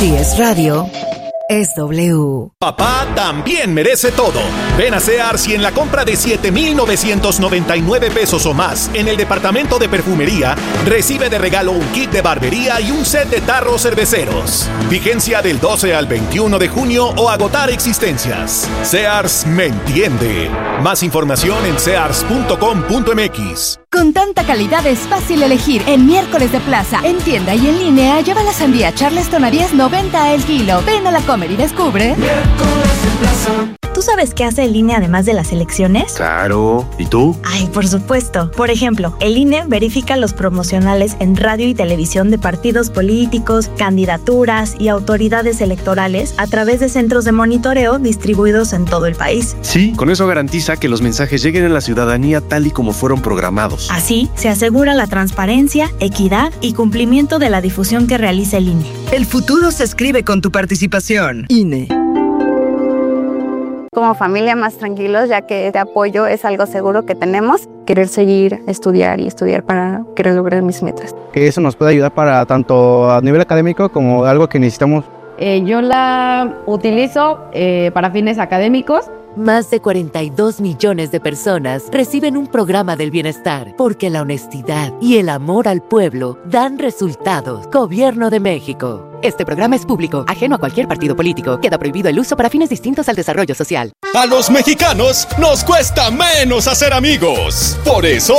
Si es radio, es W. Papá también merece todo. Ven a Sears y en la compra de 7,999 pesos o más en el departamento de perfumería, recibe de regalo un kit de barbería y un set de tarros cerveceros. Vigencia del 12 al 21 de junio o agotar existencias. Sears me entiende. Más información en sears.com.mx. Con tanta calidad es fácil elegir. En miércoles de plaza, en tienda y en línea, lleva la sandía Charleston a 10.90 el kilo. Ven a la Comer y descubre. Miércoles en plaza. ¿Tú sabes qué hace el INE además de las elecciones? Claro. ¿Y tú? Ay, por supuesto. Por ejemplo, el INE verifica los promocionales en radio y televisión de partidos políticos, candidaturas y autoridades electorales a través de centros de monitoreo distribuidos en todo el país. Sí, con eso garantiza que los mensajes lleguen a la ciudadanía tal y como fueron programados. Así, se asegura la transparencia, equidad y cumplimiento de la difusión que realiza el INE. El futuro se escribe con tu participación. INE. Como familia más tranquilos, ya que este apoyo es algo seguro que tenemos. Querer seguir, estudiar para querer lograr mis metas. Que eso nos puede ayudar para tanto a nivel académico como algo que necesitamos. Yo la utilizo para fines académicos. Más de 42 millones de personas reciben un programa del bienestar porque la honestidad y el amor al pueblo dan resultados. Gobierno de México. Este programa es público, ajeno a cualquier partido político. Queda prohibido el uso para fines distintos al desarrollo social. A los mexicanos nos cuesta menos hacer amigos. Por eso,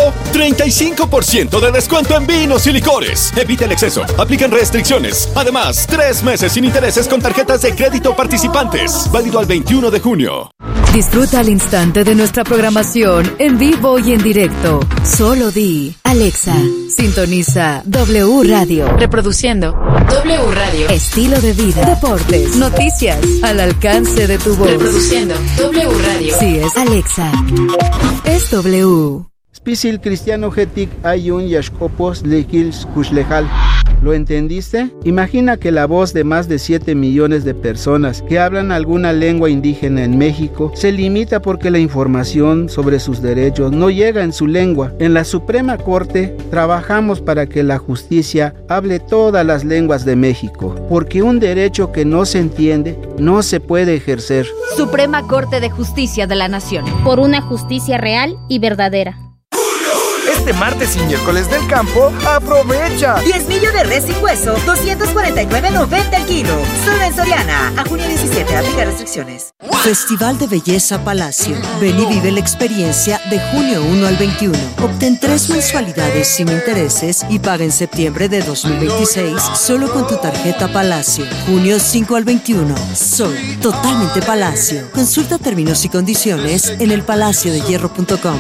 35% de descuento en vinos y licores. Evita el exceso. Aplican restricciones. Además, 3 meses sin intereses con tarjetas de crédito participantes. Válido al 21 de junio. Disfruta al instante de nuestra programación en vivo y en directo. Solo di, Alexa, sintoniza W Radio. Reproduciendo W Radio. Estilo de vida, deportes, noticias, al alcance de tu voz. Reproduciendo W Radio. Si es Alexa, es W. Spisil cristiano getik ayun yashkopos lekils kushlejal. ¿Lo entendiste? Imagina que la voz de más de 7 millones de personas que hablan alguna lengua indígena en México se limita porque la información sobre sus derechos no llega en su lengua. En la Suprema Corte trabajamos para que la justicia hable todas las lenguas de México, porque un derecho que no se entiende no se puede ejercer. Suprema Corte de Justicia de la Nación. Por una justicia real y verdadera. Este martes y miércoles del campo, aprovecha. 10 millos de res sin hueso, 249.90 el kilo. Solo en Soriana. A junio 17, aplica restricciones. Festival de Belleza Palacio. Ven y vive la experiencia de junio 1 al 21. Obtén 3 mensualidades sin intereses y paga en septiembre de 2026 solo con tu tarjeta Palacio. Junio 5 al 21. Soy totalmente Palacio. Consulta términos y condiciones en elpalaciodehierro.com.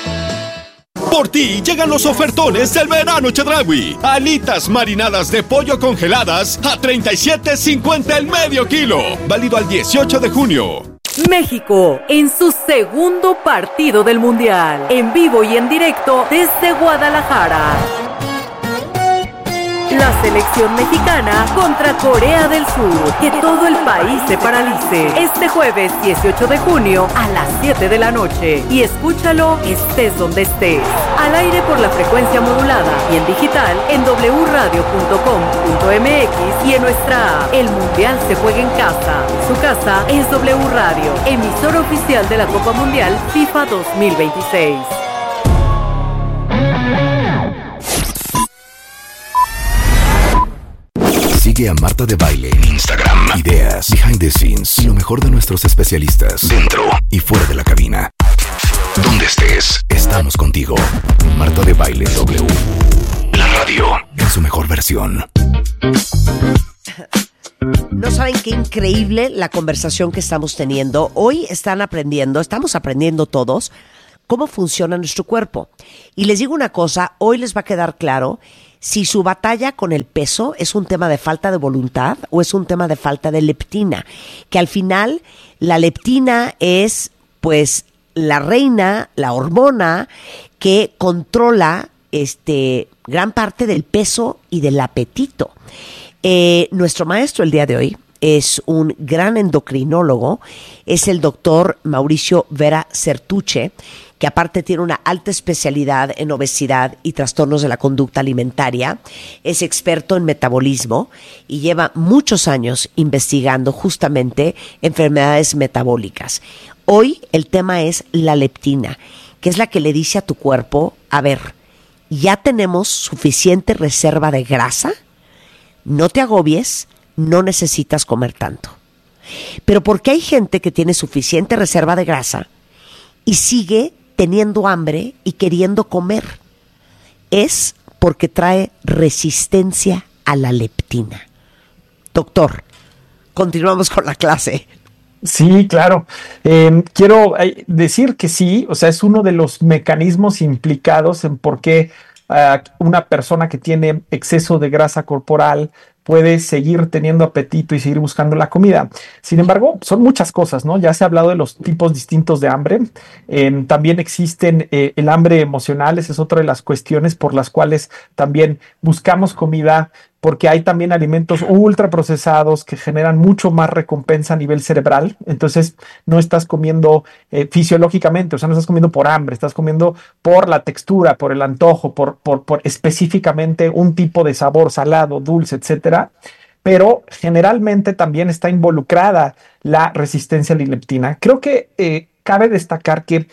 Por ti llegan los ofertones del verano Chedraui. Alitas marinadas de pollo congeladas a $37.50 el medio kilo. Válido al 18 de junio. México en su segundo partido del Mundial. En vivo y en directo desde Guadalajara. La selección mexicana contra Corea del Sur. Que todo el país se paralice. Este jueves 18 de junio a las 7 de la noche. Y escúchalo estés donde estés. Al aire por la frecuencia modulada y en digital en wradio.com.mx y en nuestra app. El Mundial se juega en casa. Su casa es W Radio, emisora oficial de la Copa Mundial FIFA 2026. Sigue a Marta de Baile en Instagram. Ideas, behind the scenes y lo mejor de nuestros especialistas dentro y fuera de la cabina. Donde estés, estamos contigo. Marta de Baile W. La radio en su mejor versión. No saben qué increíble la conversación que estamos teniendo. Hoy estamos aprendiendo todos cómo funciona nuestro cuerpo. Y les digo una cosa, hoy les va a quedar claro si su batalla con el peso es un tema de falta de voluntad o es un tema de falta de leptina, que al final la leptina es pues la reina, la hormona que controla gran parte del peso y del apetito. Nuestro maestro el día de hoy es un gran endocrinólogo, es el doctor Mauricio Vera Certuche, que aparte tiene una alta especialidad en obesidad y trastornos de la conducta alimentaria, es experto en metabolismo y lleva muchos años investigando justamente enfermedades metabólicas. Hoy el tema es la leptina, que es la que le dice a tu cuerpo, a ver, ¿ya tenemos suficiente reserva de grasa? No te agobies, no necesitas comer tanto. Pero ¿por qué hay gente que tiene suficiente reserva de grasa y sigue teniendo hambre y queriendo comer? Es porque trae resistencia a la leptina. Doctor, continuamos con la clase. Sí, claro. Quiero decir que sí, o sea, es uno de los mecanismos implicados en por qué una persona que tiene exceso de grasa corporal puede seguir teniendo apetito y seguir buscando la comida. Sin embargo, son muchas cosas, ¿no? Ya se ha hablado de los tipos distintos de hambre. También existen el hambre emocional. Esa es otra de las cuestiones por las cuales también buscamos comida, porque hay también alimentos ultraprocesados que generan mucho más recompensa a nivel cerebral. Entonces, no estás comiendo fisiológicamente, o sea, no estás comiendo por hambre, estás comiendo por la textura, por el antojo, por específicamente un tipo de sabor salado, dulce, etcétera. Pero generalmente también está involucrada la resistencia a la leptina. Creo que cabe destacar que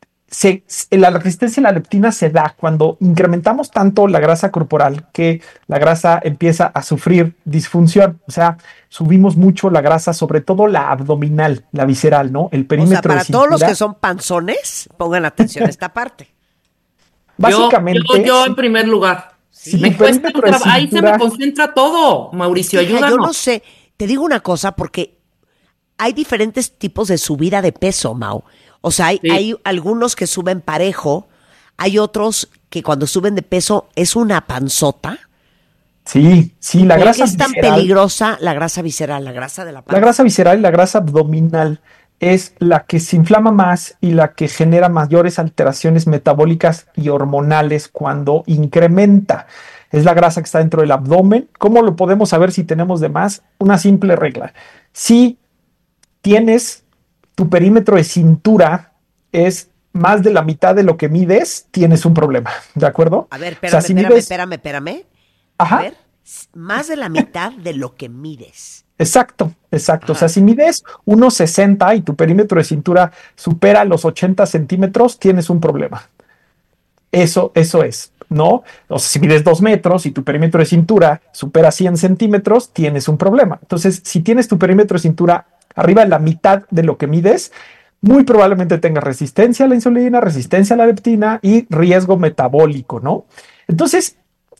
la resistencia a la leptina se da cuando incrementamos tanto la grasa corporal que la grasa empieza a sufrir disfunción. O sea, subimos mucho la grasa, sobre todo la abdominal, la visceral, ¿no? El perímetro. O sea, para todos los que son panzones, pongan atención a esta parte. Básicamente. Yo en primer lugar. Sí. Me cuesta ahí se me concentra todo, Mauricio, ayúdanos. Yo no sé, te digo una cosa, porque hay diferentes tipos de subida de peso, Mau. O sea, hay algunos que suben parejo, hay otros que cuando suben de peso es una panzota. Sí, la grasa visceral. ¿Por qué es tan peligrosa la grasa visceral, la grasa de la panza? La grasa visceral y la grasa abdominal es la que se inflama más y la que genera mayores alteraciones metabólicas y hormonales cuando incrementa. Es la grasa que está dentro del abdomen. ¿Cómo lo podemos saber si tenemos de más? Una simple regla. Si tienes tu perímetro de cintura es más de la mitad de lo que mides, tienes un problema, ¿de acuerdo? A ver, espérame. Ajá. A ver, más de la mitad de lo que mides. Exacto. Ajá. O sea, si mides 1.60 y tu perímetro de cintura supera los 80 centímetros, tienes un problema. Eso es, ¿no? O sea, si mides 2 metros y tu perímetro de cintura supera 100 centímetros, tienes un problema. Entonces, si tienes tu perímetro de cintura arriba de la mitad de lo que mides, muy probablemente tengas resistencia a la insulina, resistencia a la leptina y riesgo metabólico, ¿no? Entonces,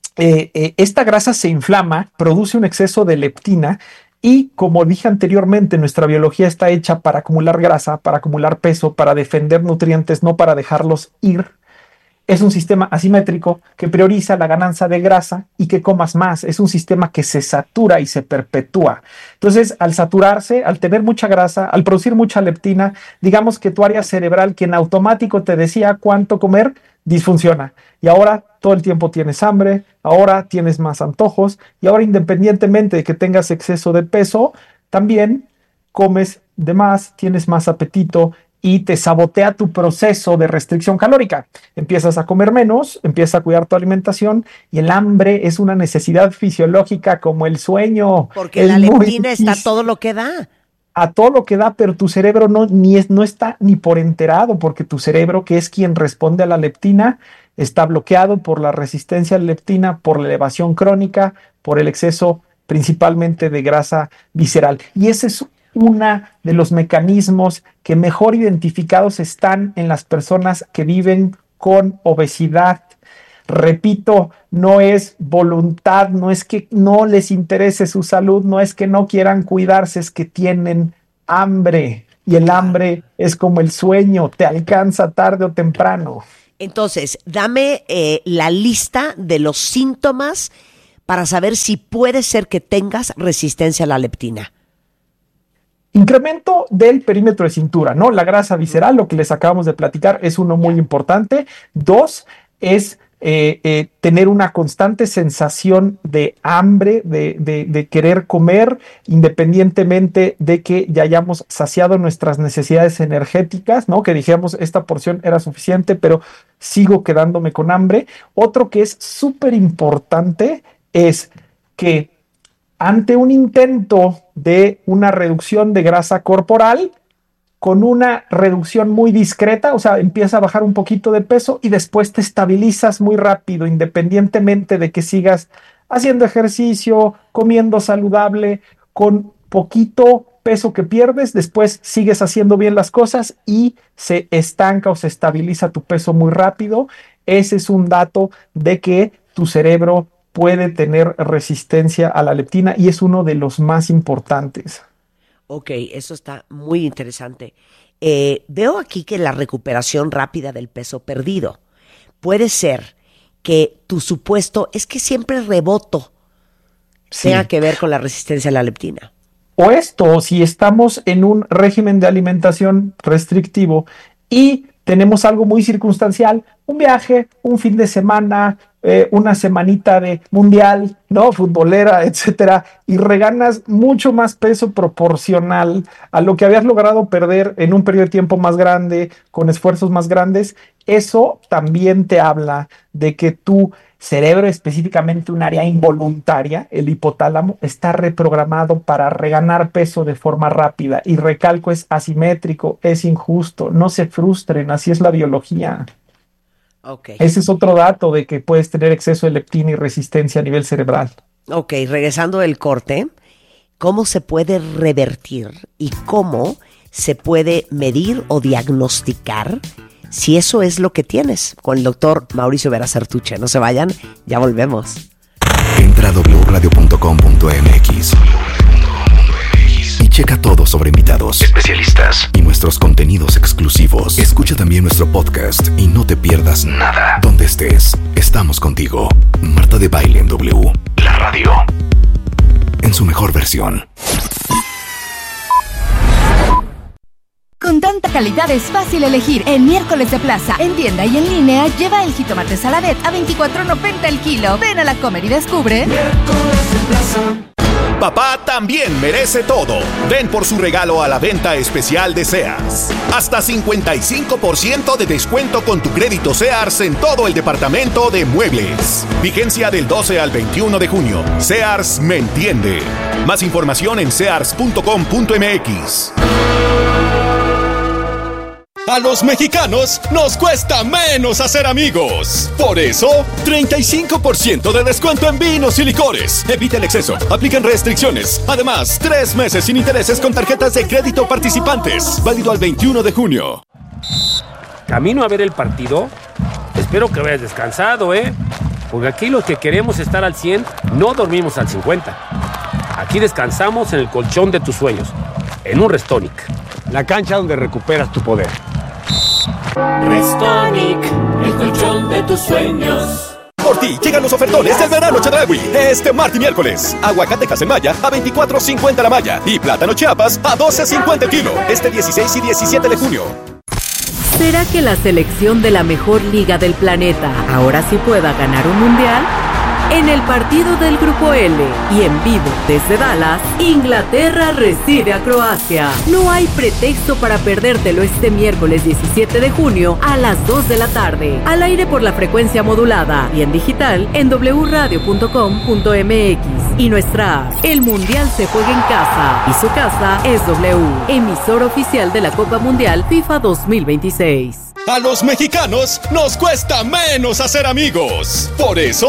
esta grasa se inflama, produce un exceso de leptina y, como dije anteriormente, nuestra biología está hecha para acumular grasa, para acumular peso, para defender nutrientes, no para dejarlos ir. Es un sistema asimétrico que prioriza la ganancia de grasa y que comas más. Es un sistema que se satura y se perpetúa. Entonces, al saturarse, al tener mucha grasa, al producir mucha leptina, digamos que tu área cerebral, que en automático te decía cuánto comer, disfunciona. Y ahora todo el tiempo tienes hambre, ahora tienes más antojos y ahora, independientemente de que tengas exceso de peso, también comes de más, tienes más apetito y te sabotea tu proceso de restricción calórica. Empiezas a comer menos, empiezas a cuidar tu alimentación y el hambre es una necesidad fisiológica como el sueño. Porque la leptina está a todo lo que da. A todo lo que da, pero tu cerebro no está ni por enterado, porque tu cerebro, que es quien responde a la leptina, está bloqueado por la resistencia a la leptina, por la elevación crónica, por el exceso principalmente de grasa visceral. Y ese es uno de los mecanismos que mejor identificados están en las personas que viven con obesidad. Repito, no es voluntad, no es que no les interese su salud, no es que no quieran cuidarse, es que tienen hambre. Y el hambre es como el sueño, te alcanza tarde o temprano. Entonces, dame la lista de los síntomas para saber si puede ser que tengas resistencia a la leptina. Incremento del perímetro de cintura, ¿no? La grasa visceral, lo que les acabamos de platicar, es uno muy importante. 2, es tener una constante sensación de hambre, de querer comer, independientemente de que ya hayamos saciado nuestras necesidades energéticas, ¿no? Que dijéramos esta porción era suficiente, pero sigo quedándome con hambre. Otro que es súper importante es que ante un intento de una reducción de grasa corporal, con una reducción muy discreta, o sea, empieza a bajar un poquito de peso y después te estabilizas muy rápido, independientemente de que sigas haciendo ejercicio, comiendo saludable, con poquito peso que pierdes, después sigues haciendo bien las cosas y se estanca o se estabiliza tu peso muy rápido. Ese es un dato de que tu cerebro puede tener resistencia a la leptina y es uno de los más importantes. Ok, eso está muy interesante. Veo aquí que la recuperación rápida del peso perdido puede ser que tu supuesto es que siempre reboto tenga que ver con la resistencia a la leptina. O esto, si estamos en un régimen de alimentación restrictivo y tenemos algo muy circunstancial, un viaje, un fin de semana, una semanita de mundial, ¿no? Futbolera, etcétera, y reganas mucho más peso proporcional a lo que habías logrado perder en un periodo de tiempo más grande, con esfuerzos más grandes. Eso también te habla de que tu cerebro, específicamente un área involuntaria, el hipotálamo, está reprogramado para reganar peso de forma rápida. Y recalco, es asimétrico, es injusto, no se frustren, así es la biología. Okay. Ese es otro dato de que puedes tener exceso de leptina y resistencia a nivel cerebral. Ok, regresando del corte, ¿cómo se puede revertir y cómo se puede medir o diagnosticar si eso es lo que tienes? Con el doctor Mauricio Vera Sartuche. No se vayan, ya volvemos. Entra a wradio.com.mx y checa todo sobre invitados, especialistas y nuestros contenidos exclusivos. Escucha también nuestro podcast y no te pierdas nada. Donde estés, estamos contigo. Marta de Baile en W, la radio, en su mejor versión. Con tanta calidad es fácil elegir. En Miércoles de Plaza, en tienda y en línea, lleva el jitomate Saladet a $24.90 el kilo. Ven a la Comer y descubre. Miércoles de Plaza. Papá también merece todo. Ven por su regalo a la venta especial de Sears. Hasta 55% de descuento con tu crédito Sears en todo el departamento de muebles. Vigencia del 12 al 21 de junio. Sears me entiende. Más información en sears.com.mx. A los mexicanos nos cuesta menos hacer amigos. Por eso, 35% de descuento en vinos y licores. Evita el exceso. Aplican restricciones. Además, 3 meses sin intereses con tarjetas de crédito participantes. Válido al 21 de junio. ¿Camino a ver el partido? Espero que vayas descansado, ¿eh? Porque aquí los que queremos estar al 100 no dormimos al 50. Aquí descansamos en el colchón de tus sueños. En un Restonic. La cancha donde recuperas tu poder. Restonic, el colchón de tus sueños. Por ti llegan los ofertones del verano Chedraui. Este martes y miércoles. Aguacate Casemaya a $24.50 la malla. Y plátano Chiapas a $12.50 el kilo. Este 16 y 17 de junio. ¿Será que la selección de la mejor liga del planeta ahora sí pueda ganar un mundial? En el partido del Grupo L y en vivo desde Dallas, Inglaterra recibe a Croacia. No hay pretexto para perdértelo este miércoles 17 de junio a las 2 de la tarde. Al aire por la frecuencia modulada y en digital en wradio.com.mx y nuestra app. El Mundial se juega en casa y su casa es W, emisor oficial de la Copa Mundial FIFA 2026. A los mexicanos nos cuesta menos hacer amigos. Por eso,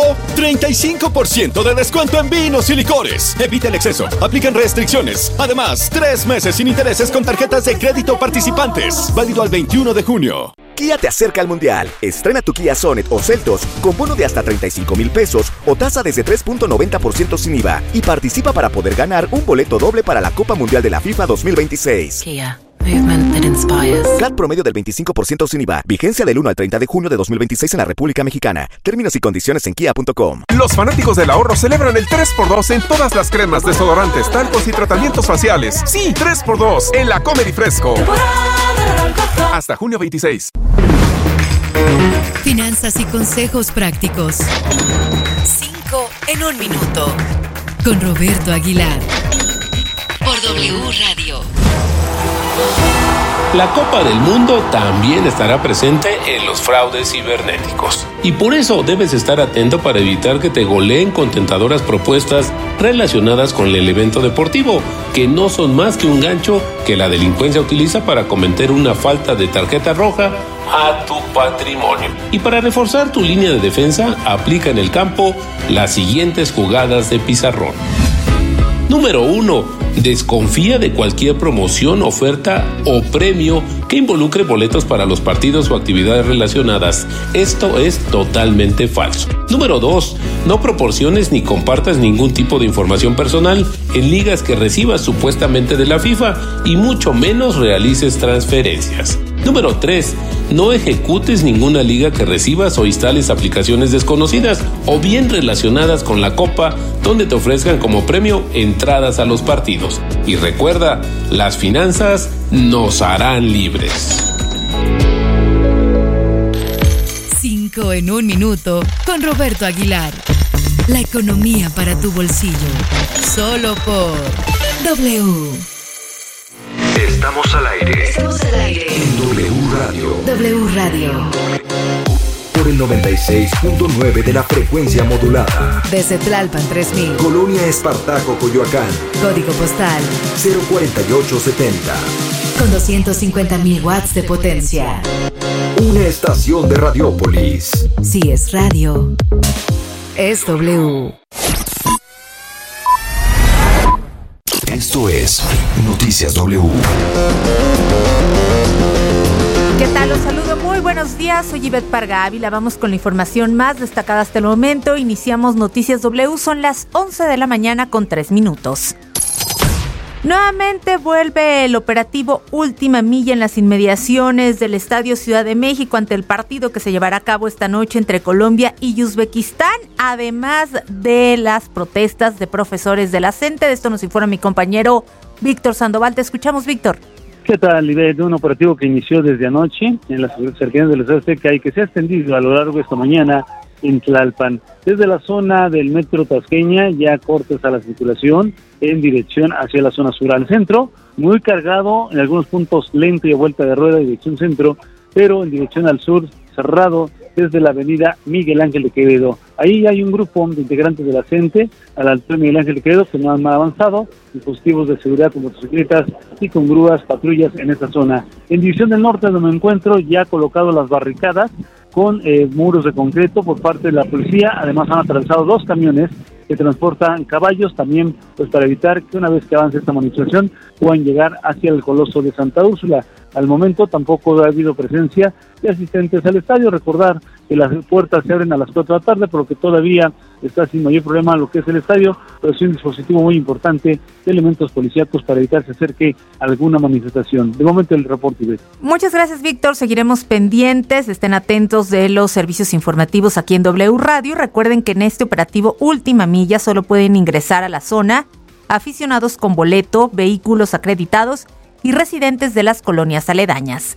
35% de descuento en vinos y licores. Evita el exceso. Aplican restricciones. Además, 3 meses sin intereses con tarjetas de crédito participantes. Válido al 21 de junio. Kia te acerca al Mundial. Estrena tu Kia Sonet o Seltos con bono de hasta 35,000 pesos o tasa desde 3.90% sin IVA. Y participa para poder ganar un boleto doble para la Copa Mundial de la FIFA 2026. Kia. Movement that inspires. CAT promedio del 25% sin IVA. Vigencia del 1 al 30 de junio de 2026 en la República Mexicana. Términos y condiciones en kia.com. Los fanáticos del ahorro celebran el 3x2 en todas las cremas, desodorantes, talcos y tratamientos faciales. Sí, 3x2 en la Comer y Fresco. Hasta junio 26. Finanzas y consejos prácticos. 5 en 1 minuto. Con Roberto Aguilar. Por W Radio. La Copa del Mundo también estará presente en los fraudes cibernéticos. Y por eso debes estar atento para evitar que te goleen con tentadoras propuestas relacionadas con el evento deportivo, que no son más que un gancho que la delincuencia utiliza para cometer una falta de tarjeta roja a tu patrimonio. Y para reforzar tu línea de defensa, aplica en el campo las siguientes jugadas de pizarrón. Número 1. Desconfía de cualquier promoción, oferta o premio que involucre boletos para los partidos o actividades relacionadas. Esto es totalmente falso. Número 2. No proporciones ni compartas ningún tipo de información personal en ligas que recibas supuestamente de la FIFA y mucho menos realices transferencias. Número 3. No ejecutes ninguna liga que recibas o instales aplicaciones desconocidas o bien relacionadas con la Copa donde te ofrezcan como premio entradas a los partidos. Y recuerda, las finanzas nos harán libres. 5 en 1 minuto con Roberto Aguilar. La economía para tu bolsillo. Solo por W. Estamos al aire. Estamos al aire. En W Radio. W Radio. Por el 96.9 de la frecuencia modulada. Desde Tlalpan 3000. Colonia Espartaco, Coyoacán. Código postal 04870. Con 250,000 watts de potencia. Una estación de Radiópolis. Si es radio, es W. Esto es Noticias W. ¿Qué tal? Los saludo, muy buenos días, soy Ivette Parga Ávila, vamos con la información más destacada hasta el momento. Iniciamos Noticias W, son las 11 de la mañana con 3 minutos. Nuevamente vuelve el operativo Última Milla en las inmediaciones del Estadio Ciudad de México ante el partido que se llevará a cabo esta noche entre Colombia y Uzbekistán, además de las protestas de profesores de la CENTE. De esto nos informa mi compañero Víctor Sandoval. Te escuchamos, Víctor. ¿Qué tal, Ivette? Un operativo que inició desde anoche en las cercanías del Estadio Azteca y que se ha extendido a lo largo de esta mañana en Tlalpan. Desde la zona del metro Tasqueña ya cortes a la circulación en dirección hacia la zona sur al centro, muy cargado, en algunos puntos lento y a vuelta de rueda en dirección centro, pero en dirección al sur cerrado desde la avenida Miguel Ángel de Quevedo. Ahí hay un grupo de integrantes de la CENTE a la altura de Miguel Ángel de Quevedo que no han avanzado, dispositivos de seguridad con motocicletas y con grúas, patrullas en esta zona. En dirección del norte, donde me encuentro, ya colocado las barricadas con muros de concreto por parte de la policía. Además han atravesado 2 camiones que transportan caballos, también pues para evitar que una vez que avance esta manifestación puedan llegar hacia el Coloso de Santa Úrsula. Al momento tampoco ha habido presencia de asistentes al estadio. Recordar que las puertas se abren a las 4 de la tarde, por lo que todavía está sin mayor problema lo que es el estadio, pero es un dispositivo muy importante de elementos policíacos para evitar que se acerque alguna manifestación. De momento el reporte. Muchas gracias, Víctor. Seguiremos pendientes, estén atentos de los servicios informativos aquí en W Radio. Recuerden que en este operativo Última Milla solo pueden ingresar a la zona aficionados con boleto, vehículos acreditados y residentes de las colonias aledañas.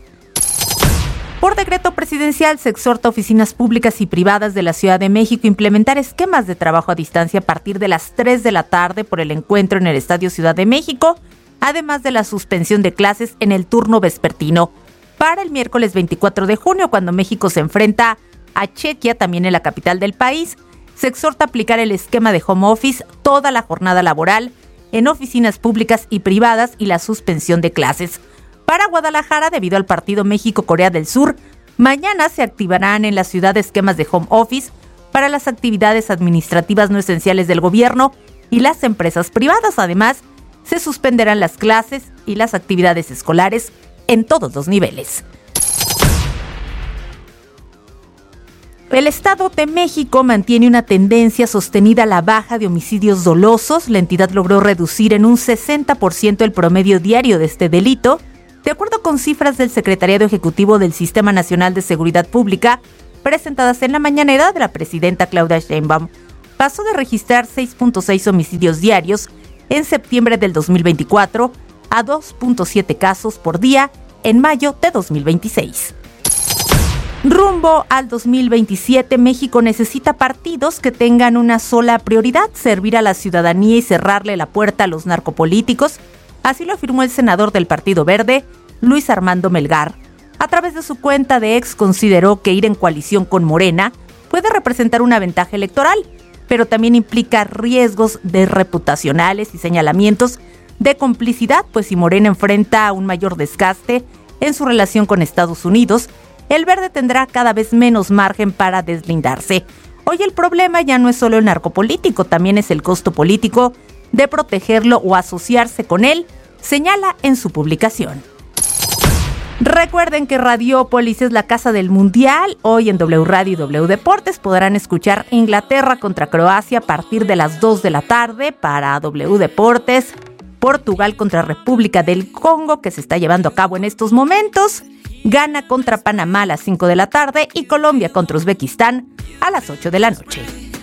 Por decreto presidencial se exhorta a oficinas públicas y privadas de la Ciudad de México a implementar esquemas de trabajo a distancia a partir de las 3 de la tarde por el encuentro en el Estadio Ciudad de México, además de la suspensión de clases en el turno vespertino. Para el miércoles 24 de junio, cuando México se enfrenta a Chequia, también en la capital del país, se exhorta a aplicar el esquema de home office toda la jornada laboral en oficinas públicas y privadas y la suspensión de clases. Para Guadalajara, debido al partido México-Corea del Sur, mañana se activarán en la ciudad esquemas de home office para las actividades administrativas no esenciales del gobierno y las empresas privadas. Además, se suspenderán las clases y las actividades escolares en todos los niveles. El Estado de México mantiene una tendencia sostenida a la baja de homicidios dolosos. La entidad logró reducir en un 60% el promedio diario de este delito. De acuerdo con cifras del Secretariado Ejecutivo del Sistema Nacional de Seguridad Pública, presentadas en la mañanera de la presidenta Claudia Sheinbaum, pasó de registrar 6.6 homicidios diarios en septiembre del 2024 a 2.7 casos por día en mayo de 2026. Rumbo al 2027, México necesita partidos que tengan una sola prioridad: servir a la ciudadanía y cerrarle la puerta a los narcopolíticos. Así lo afirmó el senador del Partido Verde, Luis Armando Melgar. A través de su cuenta de X consideró que ir en coalición con Morena puede representar una ventaja electoral, pero también implica riesgos de reputacionales y señalamientos de complicidad, pues si Morena enfrenta un mayor desgaste en su relación con Estados Unidos, el Verde tendrá cada vez menos margen para deslindarse. Hoy el problema ya no es solo el narcopolítico, también es el costo político de protegerlo o asociarse con él, señala en su publicación. Recuerden que Radiópolis es la casa del Mundial. Hoy en W Radio y W Deportes podrán escuchar Inglaterra contra Croacia a partir de las 2 de la tarde. Para W Deportes, Portugal contra República del Congo, que se está llevando a cabo en estos momentos. Ghana contra Panamá a las 5 de la tarde y Colombia contra Uzbekistán a las 8 de la noche.